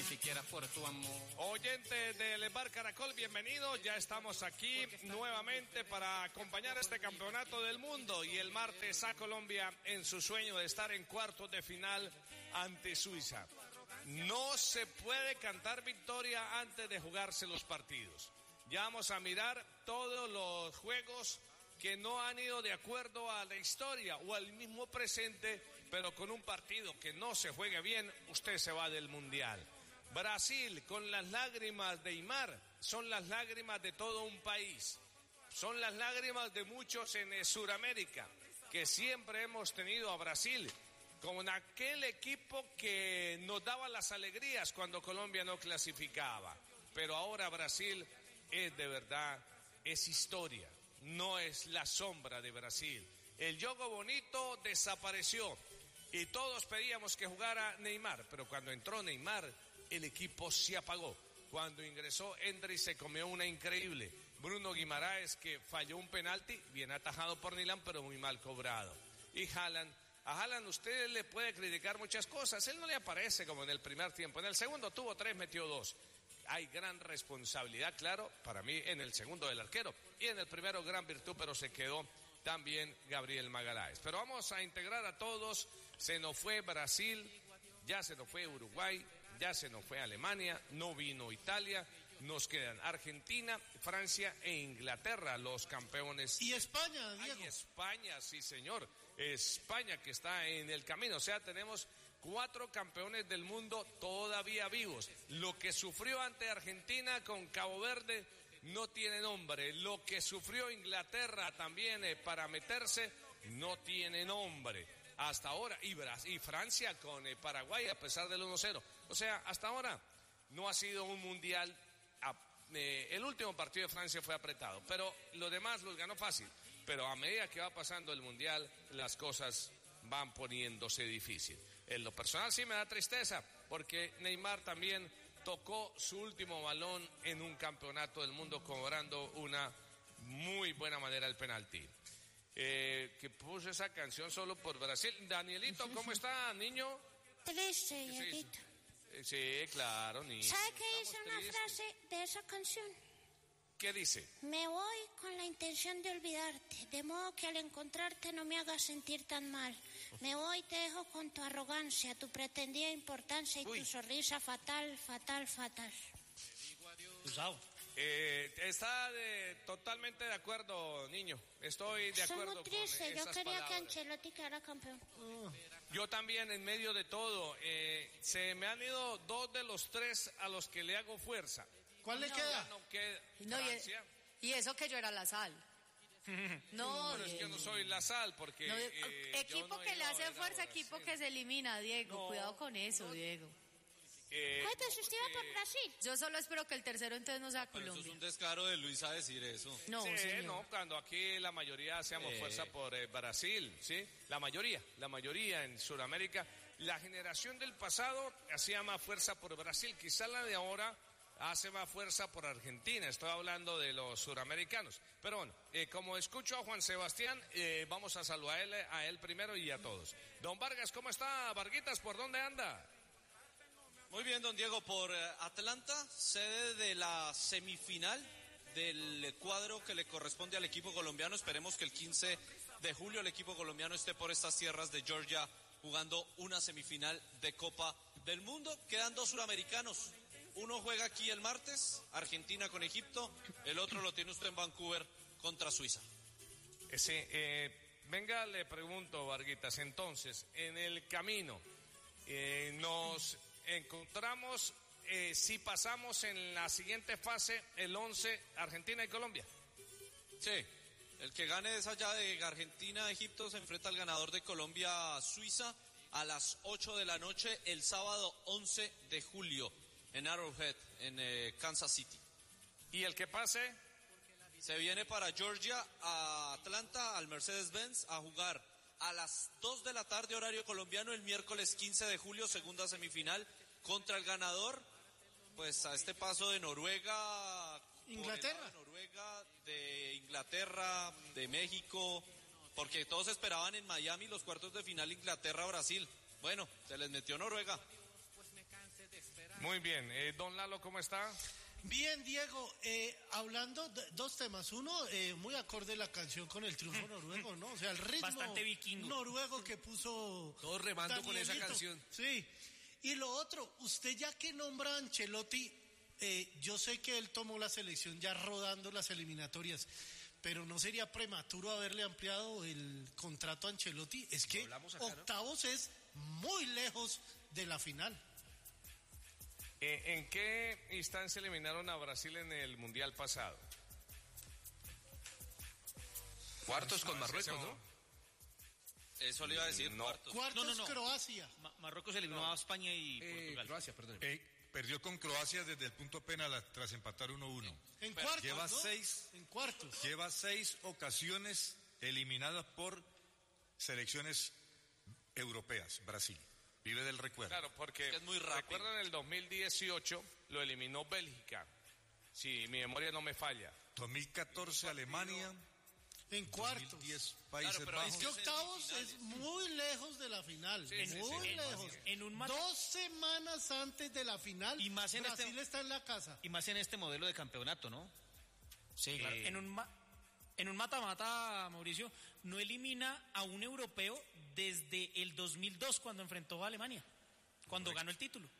siquiera por tu amor. Oyentes del Bar Caracol, bienvenidos. Ya estamos aquí nuevamente para acompañar este campeonato del mundo. Y el martes a Colombia en su sueño de estar en cuartos de final ante Suiza. No se puede cantar victoria antes de jugarse los partidos. Ya vamos a mirar todos los juegos que no han ido de acuerdo a la historia o al mismo presente, pero con un partido que no se juegue bien, usted se va del Mundial. Brasil, con las lágrimas de Neymar, son las lágrimas de todo un país, son las lágrimas de muchos en Sudamérica, que siempre hemos tenido a Brasil con aquel equipo que nos daba las alegrías cuando Colombia no clasificaba, pero ahora Brasil es de verdad, es historia. No es la sombra de Brasil. El juego bonito desapareció y todos pedíamos que jugara Neymar, pero cuando entró Neymar, el equipo se apagó. Cuando ingresó Endrick se comió una increíble. Bruno Guimaraes, que falló un penalti, bien atajado por Nilan, pero muy mal cobrado. Y Haaland, a Haaland usted le puede criticar muchas cosas, él no le aparece como en el primer tiempo. En el segundo tuvo 3, metió 2. Hay gran responsabilidad, claro, para mí en el segundo del arquero. Y en el primero gran virtud, pero se quedó también Gabriel Magaláes. Pero vamos a integrar a todos. Se nos fue Brasil, ya se nos fue Uruguay, ya se nos fue Alemania, no vino Italia. Nos quedan Argentina, Francia e Inglaterra, los campeones. ¿Y España, Diego? Ay, España, sí señor. España que está en el camino. O sea, tenemos 4 campeones del mundo todavía vivos. Lo que sufrió ante Argentina con Cabo Verde no tiene nombre. Lo que sufrió Inglaterra también para meterse no tiene nombre. Hasta ahora, y Francia con Paraguay a pesar del 1-0. O sea, hasta ahora no ha sido un mundial. El último partido de Francia fue apretado, pero los demás los ganó fácil. Pero a medida que va pasando el mundial, las cosas van poniéndose difícil. En lo personal sí me da tristeza, porque Neymar también tocó su último balón en un campeonato del mundo, cobrando una muy buena manera el penalti. Que puso esa canción solo por Brasil. Danielito, ¿cómo está, niño? Triste, Dieguito. Sí, claro, niño. ¿Sabe qué dice una frase de esa canción? ¿Qué dice? Me voy con la intención de olvidarte, de modo que al encontrarte no me hagas sentir tan mal. Me voy y te dejo con tu arrogancia, tu pretendida importancia y tu sonrisa fatal, fatal, fatal. Está totalmente de acuerdo, niño. Estoy de acuerdo con esas triste. Yo quería palabras. que Ancelotti quedara campeón. Yo también, en medio de todo. Se me han ido 2 de los 3 a los que le hago fuerza. ¿Cuál le queda? Francia. Y eso que yo era la sal. No, pero es que yo no soy la sal, porque... equipo que le hace fuerza, equipo que se elimina, Diego. Cuidado con eso, Diego. Entonces usted iba por Brasil. Yo solo espero que el tercero entonces no sea Colombia. Pero eso es un descaro de Luis a decir eso. No, sí, señor. no, cuando aquí la mayoría hacemos fuerza por Brasil, ¿sí? La mayoría en Sudamérica. La generación del pasado hacía más fuerza por Brasil, quizá la de ahora hace más fuerza por Argentina. Estoy hablando de los suramericanos. Pero bueno, como escucho a Juan Sebastián, vamos a saludar a él primero y a todos. Don Vargas, ¿cómo está? Varguitas, ¿por dónde anda? Muy bien, don Diego, por Atlanta, sede de la semifinal del cuadro que le corresponde al equipo colombiano. Esperemos que el 15 de julio el equipo colombiano esté por estas tierras de Georgia jugando una semifinal de Copa del Mundo. Quedan 2 suramericanos. Uno juega aquí el martes, Argentina con Egipto. El otro lo tiene usted en Vancouver contra Suiza. Sí, venga, le pregunto, Varguitas, entonces, en el camino nos encontramos, si pasamos en la siguiente fase, el 11, Argentina y Colombia. Sí, el que gane esa llave de Argentina-Egipto se enfrenta al ganador de Colombia-Suiza a las 8 de la noche el sábado 11 de julio en Arrowhead, en Kansas City. ¿Y el que pase? Se viene para Georgia, a Atlanta, al Mercedes-Benz, a jugar a las 2 de la tarde horario colombiano el miércoles 15 de julio, segunda semifinal, contra el ganador, pues a este paso de Noruega, Inglaterra, de Inglaterra, de México, porque todos esperaban en Miami los cuartos de final Inglaterra-Brasil. Bueno, se les metió Noruega. Muy bien. Don Lalo, ¿cómo está? Bien, Diego, hablando de dos temas. Uno, muy acorde la canción con el triunfo noruego, ¿no? O sea, el ritmo bastante vikingo noruego que puso Todos remando con esa Danielito. canción. Sí. Y lo otro, usted ya que nombra a Ancelotti, yo sé que él tomó la selección ya rodando las eliminatorias, pero ¿no sería prematuro haberle ampliado el contrato a Ancelotti? Es que hablamos acá, ¿no? octavos es muy lejos de la final. ¿En qué instancia eliminaron a Brasil en el Mundial pasado? Cuartos con Marruecos, ¿no? Eso le iba a decir, No. cuartos. Cuartos No. Croacia. Marruecos eliminó a España y Portugal. Croacia, perdón. Perdió con Croacia desde el punto penal tras empatar 1-1. En cuartos, Lleva ¿no? seis. En cuartos. Lleva 6 ocasiones eliminadas por selecciones europeas, Brasil. Vive del recuerdo. Claro, porque Es muy rápido. recuerdan el 2018 lo eliminó Bélgica, si mi memoria no me falla. 2014 Alemania, En cuartos. 2010 Países Claro, pero Bajos. Es que octavos es muy lejos de la final, muy lejos. En un 2 semanas antes de la final, Y más en Brasil está en la casa. Y más en este modelo de campeonato, ¿no? Sí, claro. En un mata-mata, Mauricio, no elimina a un europeo desde el 2002 cuando enfrentó a Alemania, cuando ganó el título.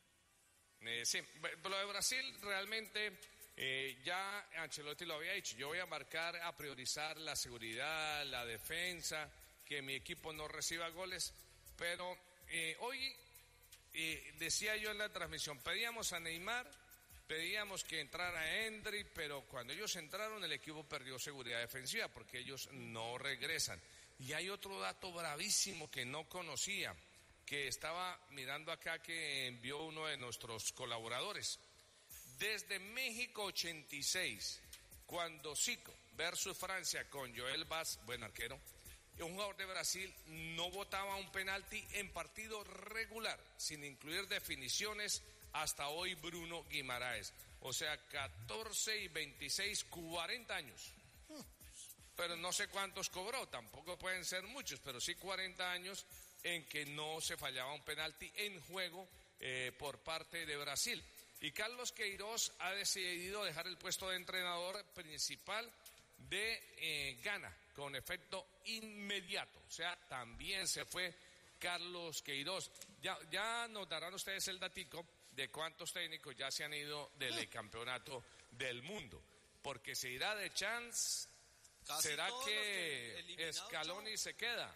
Sí, lo de Brasil realmente ya Ancelotti lo había dicho. Yo voy a a priorizar la seguridad, la defensa, que mi equipo no reciba goles. Pero hoy decía yo en la transmisión, pedíamos a Neymar, pedíamos que entrara Endrick, pero cuando ellos entraron el equipo perdió seguridad defensiva porque ellos no regresan. Y hay otro dato bravísimo que no conocía, que estaba mirando acá que envió uno de nuestros colaboradores. Desde México 86, cuando Zico versus Francia con Joel Vaz, buen arquero, un jugador de Brasil no botaba un penalti en partido regular, sin incluir definiciones, hasta hoy Bruno Guimaraes. O sea, 14 y 26, 40 años. Pero no sé cuántos cobró, tampoco pueden ser muchos, pero sí 40 años en que no se fallaba un penalti en juego por parte de Brasil. Y Carlos Queiroz ha decidido dejar el puesto de entrenador principal de Ghana con efecto inmediato. O sea, también se fue Carlos Queiroz. Ya nos darán ustedes el datico de cuántos técnicos ya se han ido del campeonato del mundo. Porque se irá de Chance. Casi ¿Será todos los que eliminados, Scaloni se queda?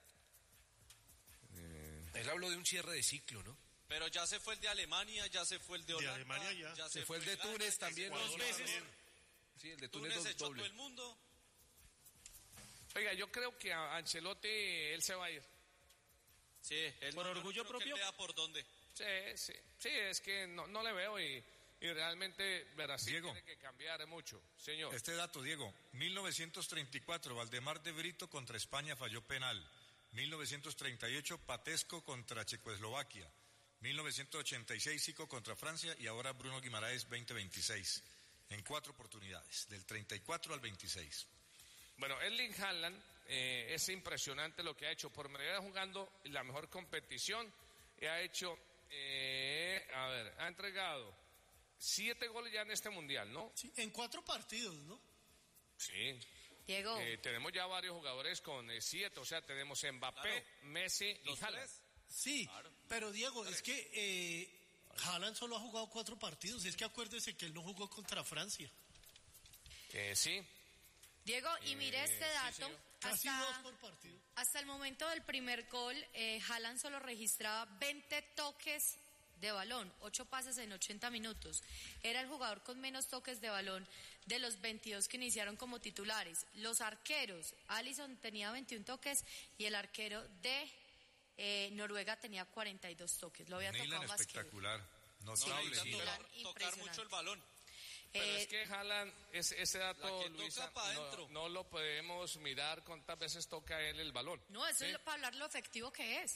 Él habló de un cierre de ciclo, ¿no? Pero ya se fue el de Alemania, ya se fue el de Holanda. Alemania ya. Se fue el de Ghana, Túnez ya también se fue dos Ecuador veces. también. Sí, el de Túnez Túnez echó a todo doble. el mundo. Oiga, yo creo que a Ancelotti él se va a ir. Sí, él ¿Por no- orgullo no creo que propio? él vea por dónde. Sí, es que no le veo y realmente Brasil Diego. tiene que cambiar mucho, señor. Este dato, Diego, 1934, Valdemar de Brito contra España falló penal. 1938, Patesco contra Checoslovaquia. 1986, Zico contra Francia y ahora Bruno Guimaraes 2026. En 4 oportunidades, del 34 al 26. Bueno, Erling Haaland es impresionante lo que ha hecho. Por medida jugando la mejor competición, ha hecho, ha entregado 7 goles ya en este mundial, ¿no? Sí, en 4 partidos, ¿no? Sí. Diego, Tenemos ya varios jugadores con 7, o sea, tenemos Mbappé, Claro. Messi y Los Haaland. tres. Sí, pero Diego, es que Haaland solo ha jugado 4 partidos. Es que acuérdese que él no jugó contra Francia. Sí. Diego, y mire este dato. señor. Casi Hasta, 2 por partido. hasta el momento del primer gol, Haaland solo registraba 20 toques de balón, 8 pases en 80 minutos. Era el jugador con menos toques de balón de los 22 que iniciaron como titulares. Los arqueros, Alisson tenía 21 toques y el arquero de Noruega tenía 42 toques. Lo había Milan tocado más que él. espectacular, No, notable. necesita Milan, tocar impresionante. mucho el balón. Pero es que Haaland, ese La dato, que Luisa, toca pa' adentro. no lo podemos mirar cuántas veces toca él el balón. No, eso ¿sí? es para hablar lo efectivo que es.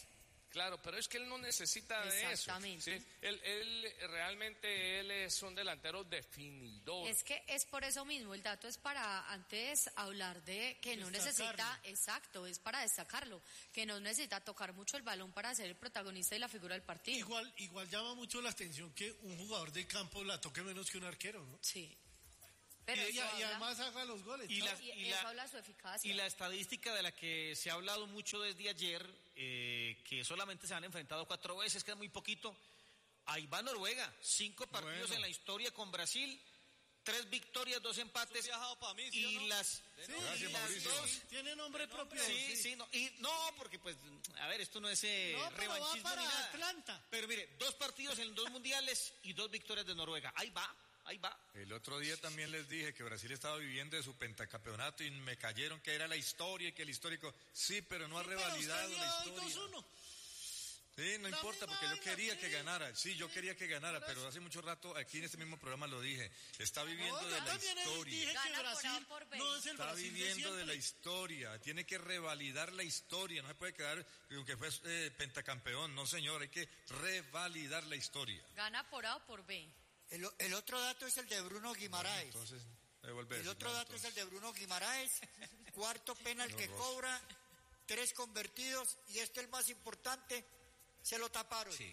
Claro, pero es que él no necesita de eso. Exactamente. ¿Sí? Él realmente es un delantero definidor. Es que es por eso mismo, el dato es para antes hablar de que no necesita, exacto, es para destacarlo, que no necesita tocar mucho el balón para ser el protagonista y la figura del partido. Igual llama mucho la atención que un jugador de campo la toque menos que un arquero, ¿no? Sí. Pero y además haga los goles. Y eso habla de su eficacia. Y la estadística de la que se ha hablado mucho desde ayer, que solamente se han enfrentado 4 veces, queda muy poquito. Ahí va Noruega, 5 partidos en la historia con Brasil, 3 victorias, 2 empates. Viajado para mí, ¿sí y o no? las Gracias, Mauricio. Tiene nombre propio. Sí, no, y no, porque pues, a ver, esto no es revanchismo para ni nada. Atlanta. Pero mire, 2 partidos en 2 mundiales y 2 victorias de Noruega. Ahí va. El otro día también les dije que Brasil estaba viviendo de su pentacampeonato y me cayeron que era la historia y que el histórico, sí, pero no ha revalidado la historia. 2-1. Sí, no importa, porque yo quería que ganara. Sí, yo quería que ganara, pero hace mucho rato aquí en este mismo programa lo dije. Está viviendo de la historia. Dije que Gana Brasil por A por B. no es el Está Brasil viviendo de la siempre. historia. Tiene que revalidar la historia. No se puede quedar aunque fue pentacampeón. No, señor, hay que revalidar la historia. Gana por A o por B. El otro dato es el de Bruno Guimaraes. Entonces, devolver. El otro dato es el de Bruno Guimaraes. 4 penal que cobra, 3 convertidos y el más importante, se lo taparon. Sí.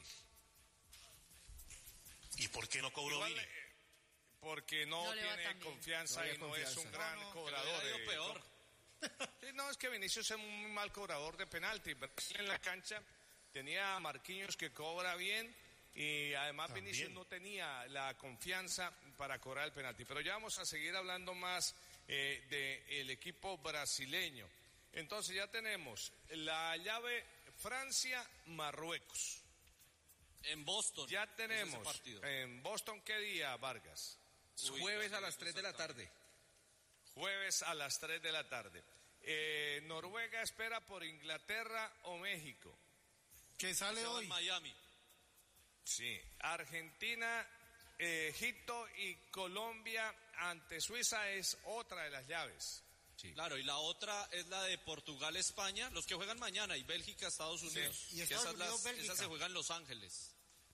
¿Y por qué no cobró Igual, Vini? porque no No le va tiene tan bien. confianza No y había no es confianza. un gran cobrador. Que le haya ido peor. Sí, no, es que Vinicius es un muy mal cobrador de penalti. Brasil en la cancha tenía a Marquinhos que cobra bien y además Vinicius no tenía la confianza para cobrar el penalti. Pero ya vamos a seguir hablando más del equipo brasileño. Entonces ya tenemos la llave Francia-Marruecos. En Boston. Ya es ese tenemos partido. en Boston, ¿qué día, Vargas? Jueves a las 3 de la tarde. Jueves a las 3 de la tarde. Noruega espera por Inglaterra o México. Que sale Se va hoy. en Miami. Sí. Argentina, Egipto y Colombia ante Suiza es otra de las llaves. Claro, y la otra es la de Portugal-España, los que juegan mañana, y Bélgica-Estados Unidos. Y Estados Que Unidos, Bélgica. esas se juegan en Los Ángeles.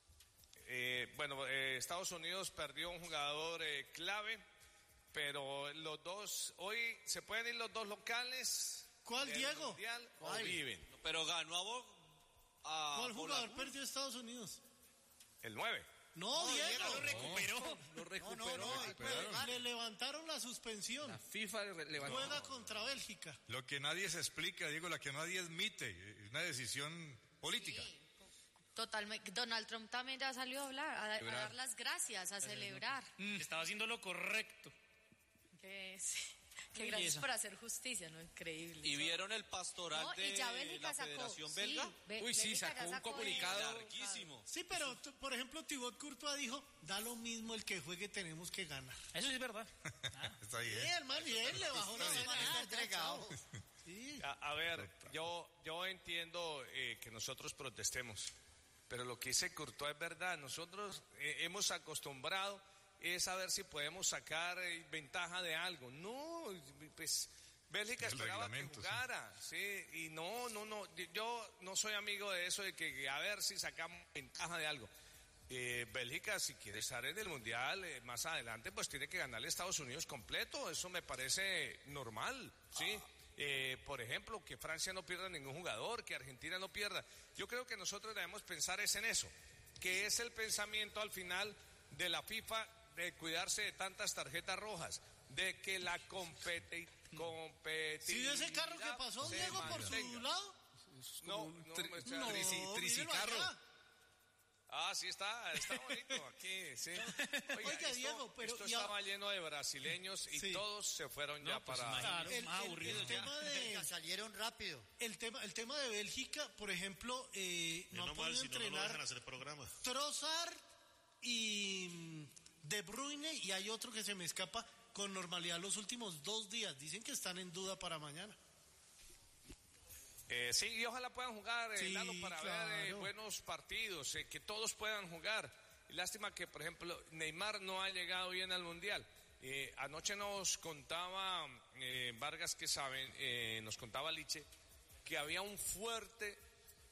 Estados Unidos perdió un jugador clave, pero los dos, hoy se pueden ir los dos locales. ¿Cuál, del Diego? Mundial, o viven. Pero ganó a ¿Cuál jugador Bolaños. perdió Estados Unidos? El 9. No, Diego. Lo recuperó. Lo recuperó. Le levantaron la suspensión. La FIFA levantó. Juega contra Bélgica. Lo que nadie se explica, Diego, la que nadie admite, es una decisión política. Sí, totalmente. Donald Trump también ya salió a hablar, a dar las gracias, a celebrar. Estaba haciendo lo correcto. Que gracias por hacer justicia, ¿no? Increíble. ¿Y vieron el pastoral No, y de ya Bélgica la sacó. Federación Belga? Uy, sí, Bélgica sacó ya un comunicado. Larguísimo. Sí, pero por ejemplo Thibaut Courtois dijo, da lo mismo el que juegue, tenemos que ganar. Eso sí es verdad. Está bien. El man bien, le bajó la Está semana. entregado. Sí. A ver, yo entiendo que nosotros protestemos, pero lo que dice Courtois es verdad. Nosotros hemos acostumbrado es a ver si podemos sacar ventaja de algo. No, pues Bélgica El esperaba que reglamento, jugara, sí, y no, yo no soy amigo de eso de que a ver si sacamos ventaja de algo. Bélgica, si quiere estar en el Mundial más adelante, pues tiene que ganarle a Estados Unidos completo, eso me parece normal, ¿sí? Por ejemplo, que Francia no pierda ningún jugador, que Argentina no pierda. Yo creo que nosotros debemos pensar es en eso, que es el pensamiento al final de la FIFA de cuidarse de tantas tarjetas rojas, de que la competitividad ¿Sí de ese carro que pasó, se Diego, por su mantenga. lado? No, Mírelo acá. Ah, sí está bonito aquí, sí. Oiga, Diego, pero esto ya- estaba lleno de brasileños y Sí. todos se fueron ya pues para... imagínate. Más aburrido el ya. tema de Salieron rápido. el tema de Bélgica, por ejemplo, no han Menos mal, podido si no, no lo entrenar dejan hacer programa. Trossard y De Bruyne, y hay otro que se me escapa, con normalidad los últimos 2 días. Dicen que están en duda para mañana. Sí, y ojalá puedan jugar, Sí, Lalo, para ver claro. buenos partidos, que todos puedan jugar. Y lástima que, por ejemplo, Neymar no ha llegado bien al Mundial. Anoche nos contaba Vargas, que saben, nos contaba Liche, que había un fuerte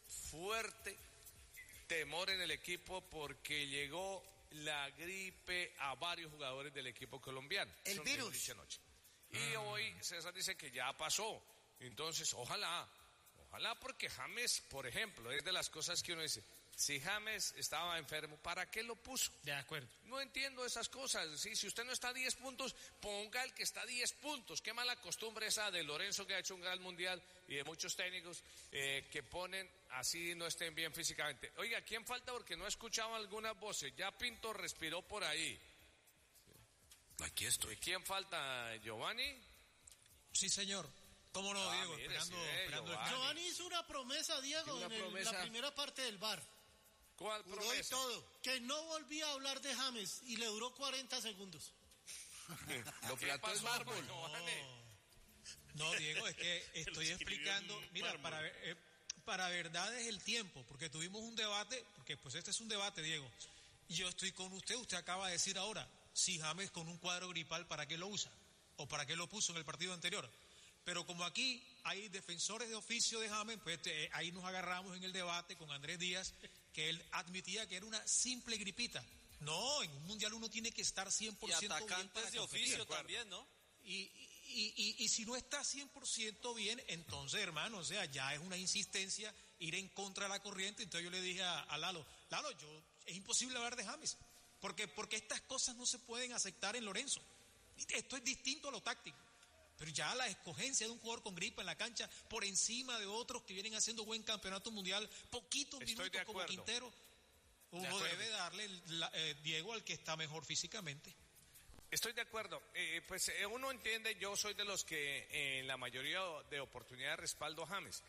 fuerte temor en el equipo porque llegó la gripe a varios jugadores del equipo colombiano. El Eso virus. me dice anoche. Y hoy César dice que ya pasó. Entonces, ojalá porque James, por ejemplo, es de las cosas que uno dice, si James estaba enfermo, ¿para qué lo puso? De acuerdo. No entiendo esas cosas. ¿Sí? Si usted no está a 10 puntos, ponga el que está a 10 puntos. Qué mala costumbre esa de Lorenzo, que ha hecho un gran mundial, y de muchos técnicos que ponen así no estén bien físicamente. Oiga, ¿quién falta? Porque no he escuchado algunas voces. Ya Pinto respiró por ahí. Aquí estoy. ¿Quién falta? ¿Giovanni? Sí, señor. ¿Cómo no, Diego? mire, Esperando, sí, esperando Giovanni. Giovanni hizo una promesa, Diego, Una en promesa. la primera parte del bar. ¿Cuál Juró y promesa? todo. Que no volvía a hablar de James y le duró 40 segundos. Lo ¿Qué plantó en pasó, mármol. Giovanni? No, Diego, es que estoy explicando, mira, para verdad es el tiempo, porque tuvimos un debate, porque pues este es un debate, Diego, y yo estoy con usted acaba de decir ahora, si James con un cuadro gripal, ¿para qué lo usa? ¿O para qué lo puso en el partido anterior? Pero como aquí hay defensores de oficio de James, pues ahí nos agarramos en el debate con Andrés Díaz, que él admitía que era una simple gripita. No, en un mundial uno tiene que estar 100% Y bien para atacantes de competir. oficio también, ¿no? Y si no está 100% bien, entonces, hermano, o sea, ya es una insistencia ir en contra de la corriente. Entonces yo le dije a Lalo, es imposible hablar de James, porque estas cosas no se pueden aceptar en Lorenzo. Esto es distinto a lo táctico. Pero ya la escogencia de un jugador con gripa en la cancha por encima de otros que vienen haciendo buen campeonato mundial, poquitos Estoy minutos de como acuerdo. Quintero, uno acuerdo. debe darle, Diego, al que está mejor físicamente. Estoy de acuerdo. Uno entiende, yo soy de los que en la mayoría de oportunidades respaldo a James.